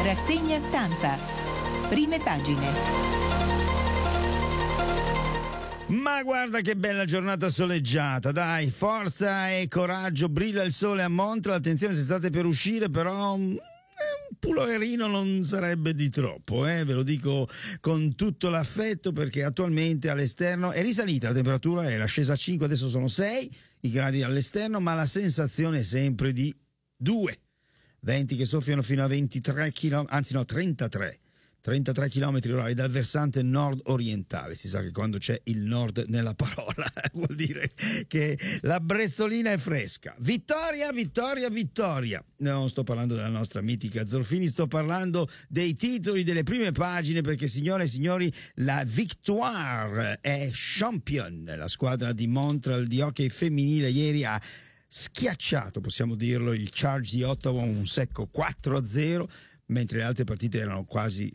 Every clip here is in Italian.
Rassegna stampa. Prime pagine. Ma guarda che bella giornata soleggiata, dai, forza e coraggio, brilla il sole a Montreal, attenzione se state per uscire, però un puloverino non sarebbe di troppo, ve lo dico con tutto l'affetto, perché attualmente all'esterno è risalita la temperatura, era scesa a 5, adesso sono 6 i gradi all'esterno, ma la sensazione è sempre di 2. Venti che soffiano fino a 23 km, anzi no, 33 km orari dal versante nord-orientale. Si sa che quando c'è il nord nella parola vuol dire che la brezzolina è fresca. Vittoria, vittoria, vittoria. Non sto parlando della nostra mitica Zorfini, sto parlando dei titoli delle prime pagine, perché signore e signori, la Victoire è champion. La squadra di Montreal di hockey femminile ieri ha schiacciato, possiamo dirlo, il Charge di Ottawa, un secco 4-0, mentre le altre partite erano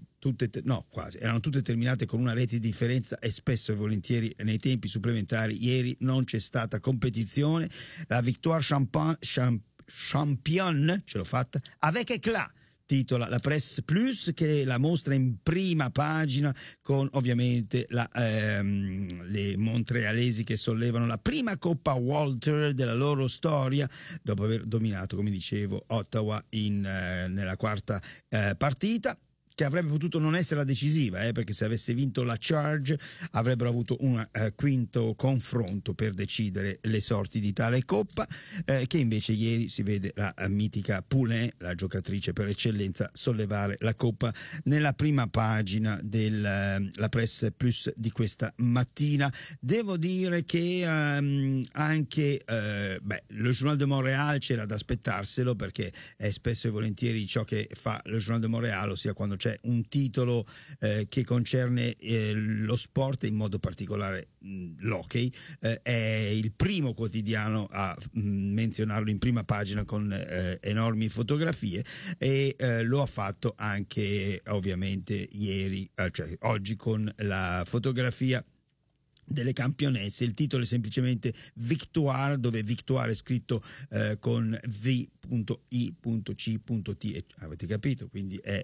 erano tutte terminate con una rete di differenza, e spesso e volentieri nei tempi supplementari. Ieri non c'è stata competizione. La Victoire champion, ce l'ho fatta, avec éclat, titola la Presse Plus, che la mostra in prima pagina con ovviamente le montrealesi che sollevano la prima Coppa Walter della loro storia, dopo aver dominato, come dicevo, Ottawa nella quarta partita, che avrebbe potuto non essere la decisiva, perché se avesse vinto la Charge avrebbero avuto un quinto confronto per decidere le sorti di tale coppa, che invece ieri si vede la mitica Poulin, la giocatrice per eccellenza, sollevare la coppa nella prima pagina della Presse Plus di questa mattina. Devo dire che anche le Journal de Montréal c'era da aspettarselo, perché è spesso e volentieri ciò che fa le Journal de Montréal, ossia quando c'è un titolo che concerne lo sport, in modo particolare l'hockey, è il primo quotidiano a menzionarlo in prima pagina con enormi fotografie, e lo ha fatto anche ovviamente ieri, cioè oggi, con la fotografia delle campionesse. Il titolo è semplicemente Victoire, dove Victoire è scritto con V.I.C.T, avete capito? Quindi è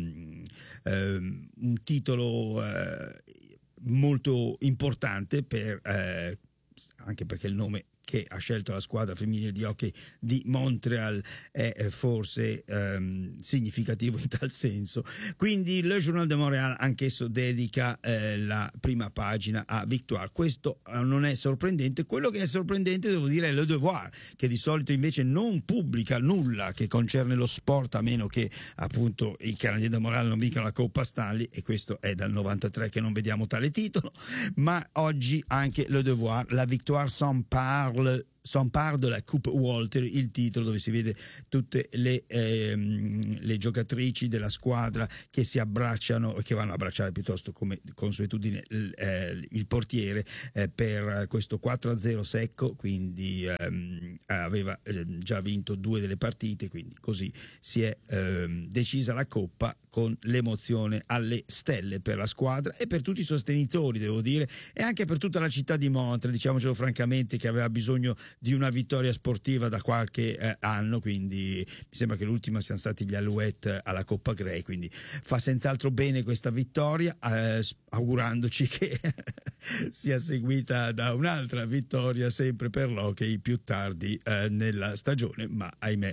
un titolo molto importante anche perché il nome che ha scelto la squadra femminile di hockey di Montreal è forse significativo in tal senso. Quindi Le Journal de Montréal anch'esso dedica la prima pagina a Victoire. Questo non è sorprendente. Quello che è sorprendente, devo dire, è Le Devoir, che di solito invece non pubblica nulla che concerne lo sport, a meno che appunto i Canadiens de Montréal non vincano la Coppa Stanley, e questo è dal 93 che non vediamo tale titolo. Ma oggi anche Le Devoir, la Victoire s'empare de la Coupe Walter, il titolo, dove si vede tutte le giocatrici della squadra che si abbracciano, che vanno a abbracciare piuttosto, come consuetudine, il portiere per questo 4-0 secco. Quindi aveva già vinto 2 delle partite, quindi così si è decisa la Coppa, con l'emozione alle stelle per la squadra e per tutti i sostenitori, devo dire, e anche per tutta la città di Montreal, diciamocelo francamente, che aveva bisogno di una vittoria sportiva da qualche anno. Quindi mi sembra che l'ultima siano stati gli Alouettes alla Coppa Grey, quindi fa senz'altro bene questa vittoria, augurandoci che sia seguita da un'altra vittoria sempre per l'hockey più tardi nella stagione, ma ahimè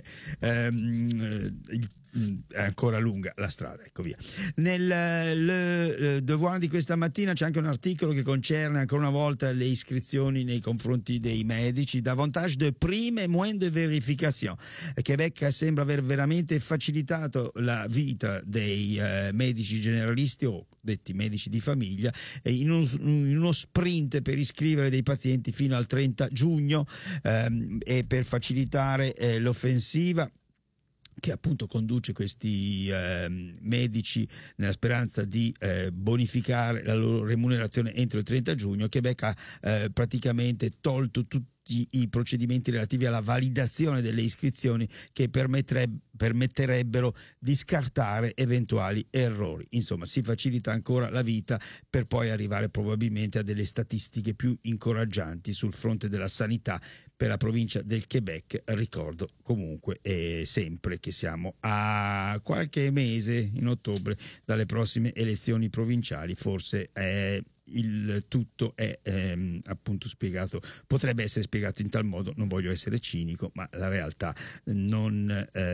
è ancora lunga la strada, ecco via. Nel Devoir di questa mattina c'è anche un articolo che concerne ancora una volta le iscrizioni nei confronti dei medici. Davantage de prime, moins de vérification. Quebec sembra aver veramente facilitato la vita dei medici generalisti, o detti medici di famiglia, in uno sprint per iscrivere dei pazienti fino al 30 giugno e per facilitare l'offensiva che appunto conduce questi medici nella speranza di bonificare la loro remunerazione entro il 30 giugno. Quebec ha praticamente tolto i procedimenti relativi alla validazione delle iscrizioni che permetterebbero di scartare eventuali errori. Insomma, si facilita ancora la vita per poi arrivare probabilmente a delle statistiche più incoraggianti sul fronte della sanità per la provincia del Quebec. Ricordo comunque sempre che siamo a qualche mese, in ottobre, dalle prossime elezioni provinciali. Forse il tutto è appunto spiegato, potrebbe essere spiegato in tal modo, non voglio essere cinico, ma la realtà non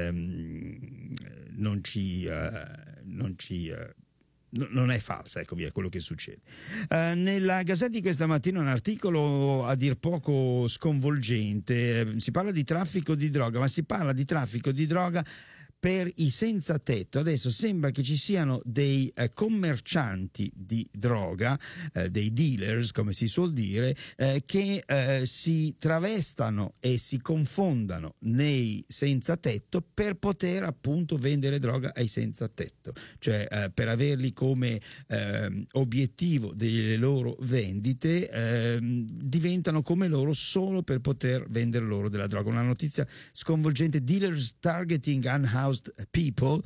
è falsa, ecco via quello che succede. Nella Gazzetta di questa mattina un articolo a dir poco sconvolgente, si parla di traffico di droga, ma si parla di traffico di droga per i senza tetto. Adesso sembra che ci siano dei commercianti di droga, dei dealers come si suol dire, che si travestano e si confondano nei senza tetto per poter appunto vendere droga ai senza tetto, cioè per averli come obiettivo delle loro vendite, diventano come loro solo per poter vendere loro della droga. Una notizia sconvolgente: dealers targeting unhoused people.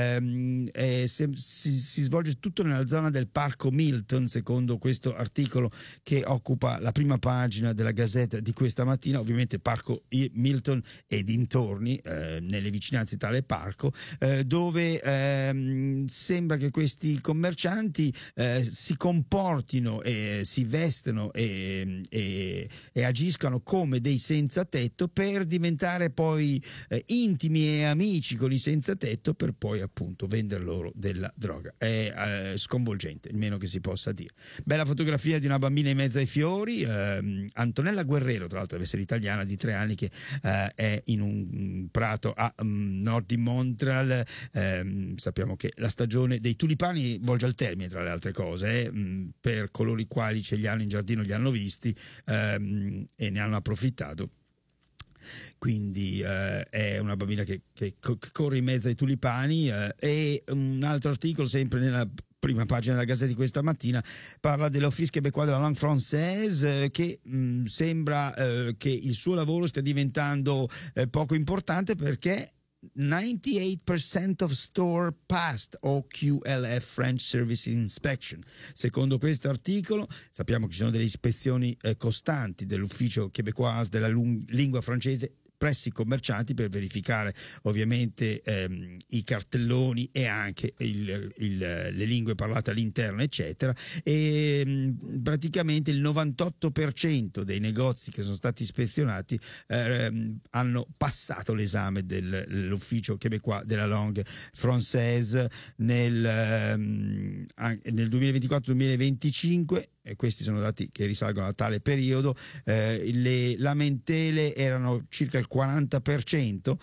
Si svolge tutto nella zona del parco Milton, secondo questo articolo che occupa la prima pagina della Gazzetta di questa mattina. Ovviamente parco Milton e dintorni, nelle vicinanze di tale parco, dove sembra che questi commercianti si comportino e si vestano e agiscano come dei senza tetto per diventare poi intimi e amici con i senza tetto, per poi appunto vendere loro della droga. È sconvolgente, il meno che si possa dire. Bella fotografia di una bambina in mezzo ai fiori, Antonella Guerrero, tra l'altro deve essere italiana, di 3 anni, che è in un prato a nord di Montreal. Sappiamo che la stagione dei tulipani volge al termine, tra le altre cose, per coloro i quali ce li hanno in giardino, li hanno visti e ne hanno approfittato. Quindi è una bambina che corre in mezzo ai tulipani. E un altro articolo sempre nella prima pagina della Gazzetta di questa mattina parla dell'Office québécois de la langue française, che sembra che il suo lavoro stia diventando poco importante, perché 98% of store passed OQLF French Service Inspection. Secondo questo articolo sappiamo che ci sono delle ispezioni costanti dell'Ufficio québécois della lingua francese presso i commercianti per verificare ovviamente i cartelloni e anche le lingue parlate all'interno, eccetera. E praticamente il 98% dei negozi che sono stati ispezionati hanno passato l'esame dell'Ufficio québécois della langue française nel 2024-2025. E questi sono dati che risalgono a tale periodo. Le lamentele erano circa il 40%,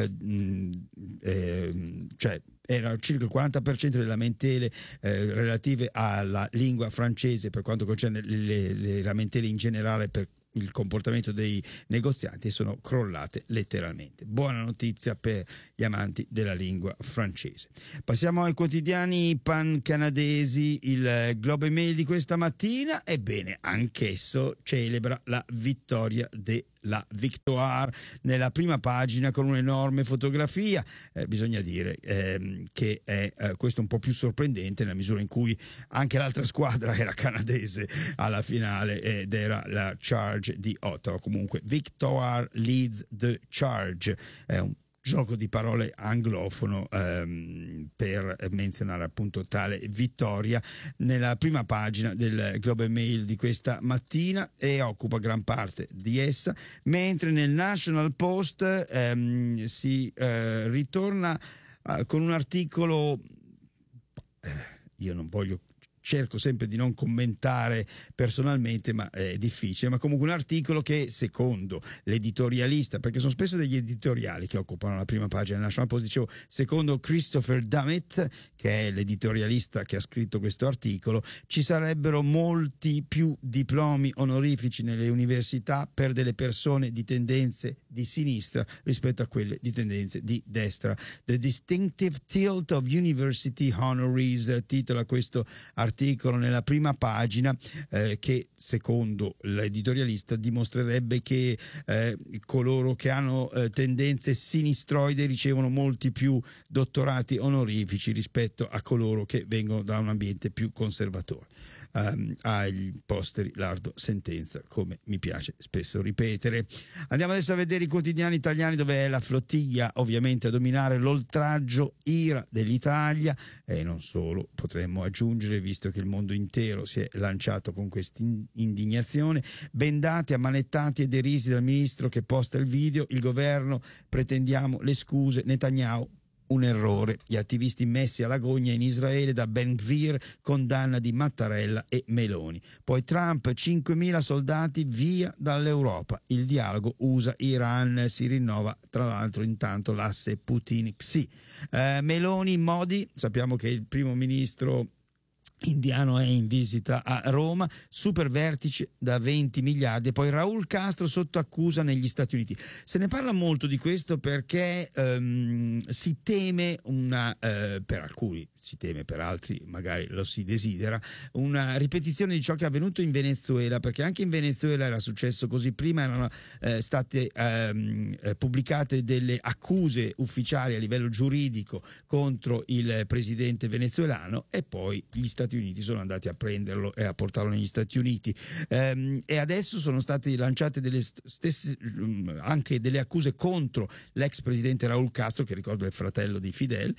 cioè era circa il 40% delle lamentele relative alla lingua francese per quanto concerne le lamentele in generale per il comportamento dei negozianti, sono crollate letteralmente. Buona notizia per gli amanti della lingua francese. Passiamo ai quotidiani pan-canadesi. Il Globe and Mail di questa mattina, ebbene, anch'esso celebra la vittoria della Victoire nella prima pagina con un'enorme fotografia. Bisogna dire che è questo un po' più sorprendente nella misura in cui anche l'altra squadra era canadese alla finale ed era la Charge di Ottawa. Comunque Victoire leads the Charge, è un gioco di parole anglofono per menzionare appunto tale vittoria nella prima pagina del Globe and Mail di questa mattina, e occupa gran parte di essa, mentre nel National Post si ritorna con un articolo, io non voglio, cerco sempre di non commentare personalmente, ma è difficile, ma comunque un articolo che secondo l'editorialista, perché sono spesso degli editoriali che occupano la prima pagina del National Post, dicevo, secondo Christopher Dummett, che è l'editorialista che ha scritto questo articolo, ci sarebbero molti più diplomi onorifici nelle università per delle persone di tendenze di sinistra rispetto a quelle di tendenze di destra. The Distinctive Tilt of University Honorees titola questo articolo articolo nella prima pagina che secondo l'editorialista dimostrerebbe che coloro che hanno tendenze sinistroide ricevono molti più dottorati onorifici rispetto a coloro che vengono da un ambiente più conservatore. Agli posteri lardo sentenza, come mi piace spesso ripetere. Andiamo adesso a vedere i quotidiani italiani, dove è la flottiglia ovviamente a dominare l'oltraggio, ira dell'Italia, e non solo, potremmo aggiungere, visto che il mondo intero si è lanciato con questa indignazione. Bendati, ammanettati e derisi dal ministro che posta il video, il governo pretendiamo le scuse, Netanyahu un errore, gli attivisti messi alla gogna in Israele da Ben Gvir, condanna di Mattarella e Meloni. Poi Trump, 5.000 soldati via dall'Europa, il dialogo USA-Iran si rinnova, tra l'altro intanto l'asse Putin-Xi. Meloni, Modi, sappiamo che il primo ministro indiano è in visita a Roma, super vertice da 20 miliardi, e poi Raul Castro sotto accusa negli Stati Uniti. Se ne parla molto di questo perché si teme per alcuni si teme, per altri magari lo si desidera, una ripetizione di ciò che è avvenuto in Venezuela, perché anche in Venezuela era successo così. Prima erano state pubblicate delle accuse ufficiali a livello giuridico contro il presidente venezuelano, e poi gli Stati Uniti sono andati a prenderlo e a portarlo negli Stati Uniti, e adesso sono state lanciate delle stesse anche delle accuse contro l'ex presidente Raul Castro, che ricordo è il fratello di Fidel,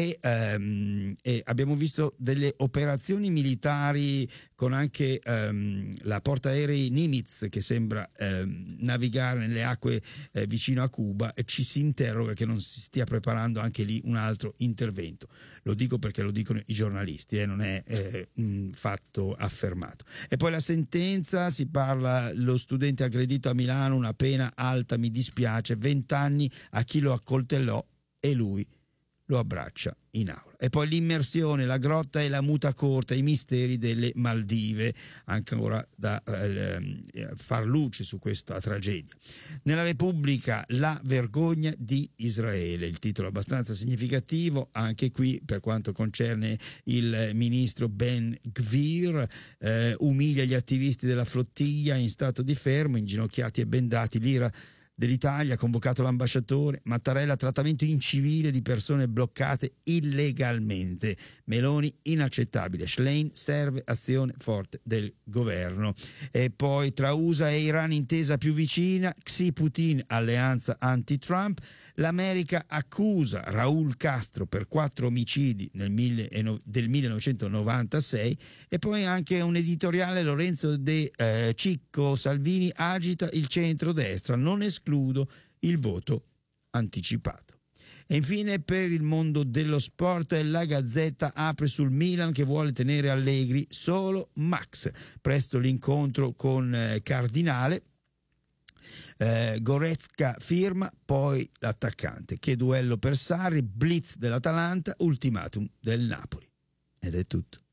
e abbiamo visto delle operazioni militari con anche la portaerei Nimitz che sembra navigare nelle acque vicino a Cuba, e ci si interroga che non si stia preparando anche lì un altro intervento. Lo dico perché lo dicono i giornalisti, non è un fatto affermato. E poi la sentenza, si parla, lo studente aggredito a Milano, una pena alta, mi dispiace, 20 anni a chi lo accoltellò e lui lo abbraccia in aula. E poi l'immersione, la grotta e la muta corta, i misteri delle Maldive, ancora da far luce su questa tragedia. Nella Repubblica, la vergogna di Israele, il titolo abbastanza significativo anche qui per quanto concerne il ministro Ben Gvir, umilia gli attivisti della flottiglia in stato di fermo, inginocchiati e bendati, l'ira dell'Italia, convocato l'ambasciatore. Mattarella, trattamento incivile di persone bloccate illegalmente. Meloni, inaccettabile. Schlein, serve azione forte del governo. E poi tra USA e Iran, intesa più vicina. Xi Putin, alleanza anti-Trump. L'America accusa Raul Castro per 4 omicidi del 1996. E poi anche un editoriale, Lorenzo De Cicco, Salvini agita il centrodestra, non escludo il voto anticipato. E infine, per il mondo dello sport, la Gazzetta apre sul Milan che vuole tenere Allegri, solo Max. Presto l'incontro con Cardinale. Goretzka firma, poi l'attaccante. Che duello per Sarri, blitz dell'Atalanta, ultimatum del Napoli. Ed è tutto.